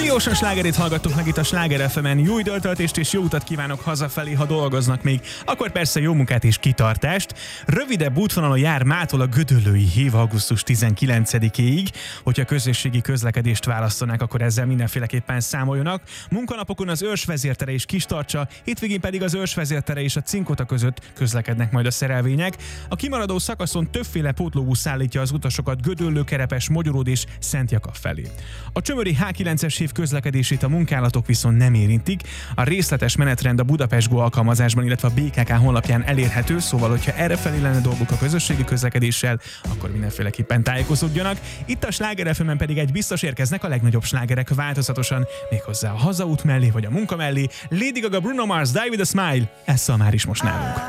Billy Ocean slágerét hallgattuk meg itt a Sláger FM-en. Jó időtöltést és jó utat kívánok hazafelé, ha dolgoznak még, akkor persze jó munkát és kitartást. Rövidebb útvonalon jár mától a Gödöllői Hév augusztus 19-éig. Hogyha közösségi közlekedést választanák, akkor ezzel mindenféleképpen számoljanak. Munkanapokon az Őrsvezértere és Kistarcsa, hétvégén pedig az Őrsvezértere és a Cinkota között közlekednek majd a szerelvények. A kimaradó szakaszon többféle pótlóbusz szállítja az utasokat Gödöllő, Kerepes, Mogyoród és Szentjakab felé. A Csömöri H9-es hév közlekedését a munkálatok viszont nem érintik. A részletes menetrend a Budapest Go alkalmazásban, illetve a BKK honlapján elérhető, szóval hogyha errefelé lenne dolguk a közösségi közlekedéssel, akkor mindenféleképpen tájékozódjanak. Itt a Sláger FM-en pedig egy biztos érkeznek a legnagyobb slágerek változatosan, méghozzá a hazaút mellé vagy a munka mellé. Lady Gaga, Bruno Mars, Die With A Smile, ez már is most nálunk.